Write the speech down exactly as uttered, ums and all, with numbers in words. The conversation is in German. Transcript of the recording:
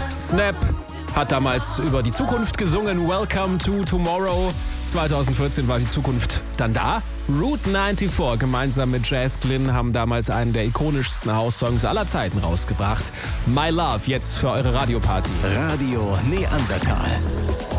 Snap hat damals über die Zukunft gesungen. Welcome to Tomorrow. zweitausendvierzehn war die Zukunft dann da. Route vierundneunzig gemeinsam mit Jazz Glynn haben damals einen der ikonischsten House-Songs aller Zeiten rausgebracht. My Love, jetzt für eure Radioparty. Radio Neandertal.